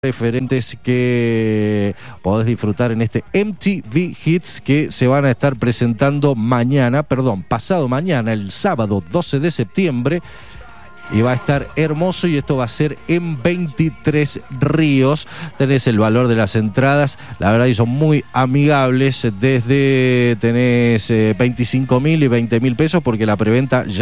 referentes que podés disfrutar en este MTV Hits que se van a estar presentando pasado mañana, el sábado 12 de septiembre, y va a estar hermoso, y esto va a ser en 23 Ríos. Tenés el valor de las entradas, la verdad, y son muy amigables, tenés 25.000 y 20.000 pesos, porque la preventa ya